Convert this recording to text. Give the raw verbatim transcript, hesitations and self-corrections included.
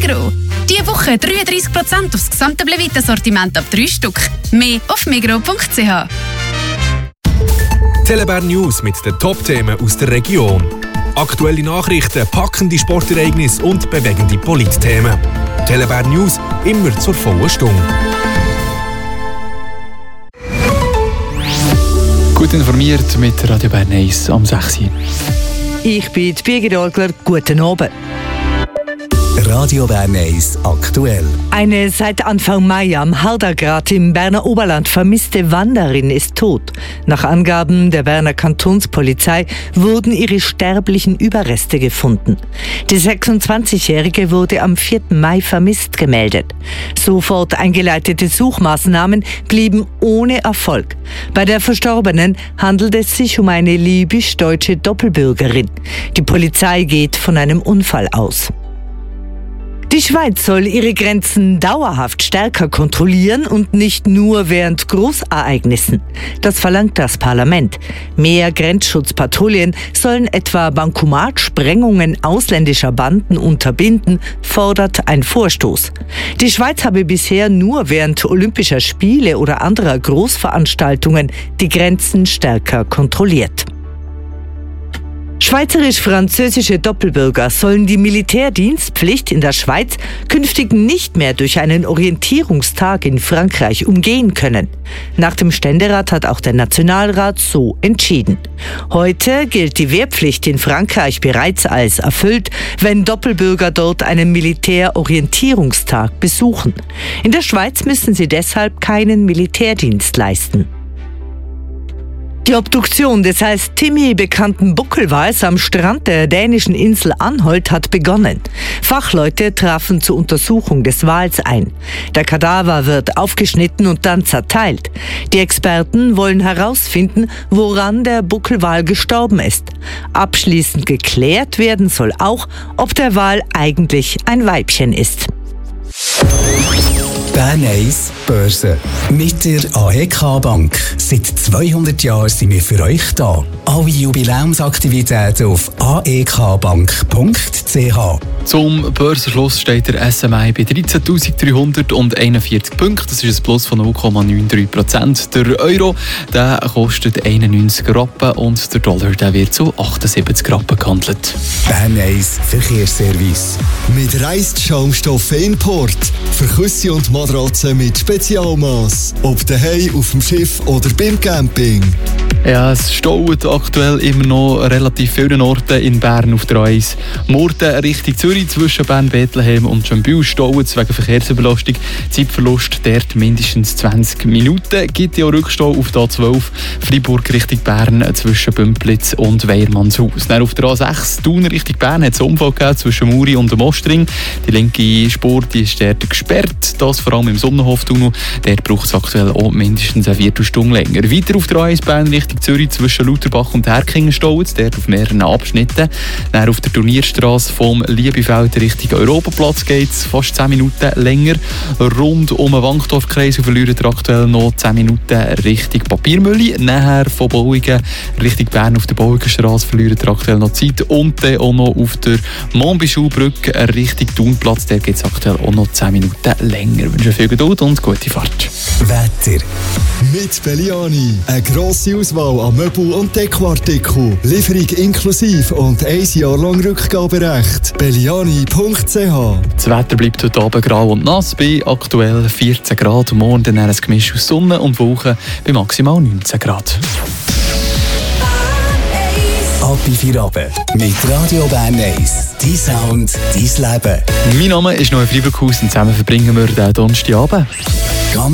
Migros. Diese Woche dreiunddreißig Prozent aufs gesamte Blevita-Sortiment ab drei Stück. Mehr auf migros punkt c h. Telebär News mit den Top-Themen aus der Region. Aktuelle Nachrichten, packende Sportereignisse und bewegende Politthemen. Telebär News immer zur vollen Stunde. Gut informiert mit Radio Bern eins am sechs Uhr. Ich bin Birgit Orgler. Guten Abend. Radio Bern eins aktuell. Eine seit Anfang Mai am Hardergrat im Berner Oberland vermisste Wanderin ist tot. Nach Angaben der Berner Kantonspolizei wurden ihre sterblichen Überreste gefunden. Die sechsundzwanzigjährige wurde am vierten Mai vermisst gemeldet. Sofort eingeleitete Suchmaßnahmen blieben ohne Erfolg. Bei der Verstorbenen handelt es sich um eine libysch-deutsche Doppelbürgerin. Die Polizei geht von einem Unfall aus. Die Schweiz soll ihre Grenzen dauerhaft stärker kontrollieren und nicht nur während Großereignissen. Das verlangt das Parlament. Mehr Grenzschutzpatrouillen sollen etwa Bankomatsprengungen ausländischer Banden unterbinden, fordert ein Vorstoß. Die Schweiz habe bisher nur während Olympischer Spiele oder anderer Großveranstaltungen die Grenzen stärker kontrolliert. Schweizerisch-französische Doppelbürger sollen die Militärdienstpflicht in der Schweiz künftig nicht mehr durch einen Orientierungstag in Frankreich umgehen können. Nach dem Ständerat hat auch der Nationalrat so entschieden. Heute gilt die Wehrpflicht in Frankreich bereits als erfüllt, wenn Doppelbürger dort einen Militärorientierungstag besuchen. In der Schweiz müssen sie deshalb keinen Militärdienst leisten. Die Obduktion des als Timmy bekannten Buckelwals am Strand der dänischen Insel Anholt hat begonnen. Fachleute trafen zur Untersuchung des Wals ein. Der Kadaver wird aufgeschnitten und dann zerteilt. Die Experten wollen herausfinden, woran der Buckelwal gestorben ist. Abschließend geklärt werden soll auch, ob der Wal eigentlich ein Weibchen ist. Bern eins Börse mit der A E K Bank. Seit zweihundert Jahren sind wir für euch da. Alle Jubiläumsaktivitäten auf a e k bank punkt c h. Zum Börsenschluss steht der S M I bei dreizehntausenddreihunderteinundvierzig Punkten. Das ist ein Plus von null Komma dreiundneunzig Prozent. Der Euro der kostet einundneunzig Rappen und der Dollar der wird zu achtundsiebzig Rappen gehandelt. Bern eins Verkehrsservice. Mit Reisschaumstoffen Import. Für Küsse und Matratzen mit Spezialmaß. Ob daheim, auf dem Schiff oder beim Camping. Ja, es staut aktuell immer noch relativ vielen Orten in Bern auf der A eins. Murten Richtung Zürich zwischen Bern, Bethlehem und Schönbühl staut es wegen Verkehrsüberlastung. Zeitverlust dort mindestens zwanzig Minuten. Gibt ja auch Rückstau auf der A zwölf Freiburg Richtung Bern zwischen Bümplitz und Weiermannshaus. Dann auf der A sechs Thun Richtung Bern hat es einen Unfall gegeben zwischen Muri und dem Ostring. Die linke Spur die ist dort gesperrt. Das vor allem im Sonnenhoftunnel. Dort braucht es aktuell auch mindestens eine Viertelstunde länger. Weiter auf der A eins Bern Richtung Zürich zwischen Lauterbach und Herkingen staut es, dort auf mehreren Abschnitten. Dann auf der Turnierstrasse vom Liebefeld Richtung Europaplatz geht es fast zehn Minuten länger. Rund um den Wankdorfkreis verlieren wir aktuell noch zehn Minuten Richtung Papiermühle. Nachher von Bauingen Richtung Bern auf der Bauigenstrasse verlieren wir aktuell noch Zeit. Und dann auch noch auf der Montbichou-Brücke Richtung Thunplatz, der geht es aktuell auch noch zehn Minuten länger. Ich wünsche viel Geduld und gute Fahrt. Wetter. Mit Belliani. Eine grosse Auswahl an Möbel- und Dekoartikeln. Lieferung inklusive und ein Jahr lang Rückgaberecht. belliani punkt c h. Das Wetter bleibt heute Abend grau und nass bei aktuell vierzehn Grad. Morgen dann ein Gemisch aus Sonne und Wolken bei maximal neunzehn Grad. Ab in vier Abend mit Radio Bern eins. Dein Sound, dein Leben. Mein Name ist Noel Freiburghaus und zusammen verbringen wir den Donnerstagabend.